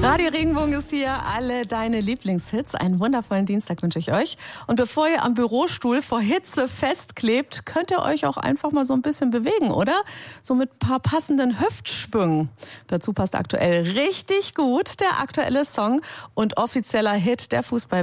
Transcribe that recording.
Radio Regenbogen ist hier, alle deine Lieblingshits. Einen wundervollen Dienstag wünsche ich euch. Und bevor ihr am Bürostuhl vor Hitze festklebt, könnt ihr euch auch einfach mal so ein bisschen bewegen, oder? So mit ein paar passenden Hüftschwüngen. Dazu passt aktuell richtig gut der aktuelle Song und offizieller Hit der Fußball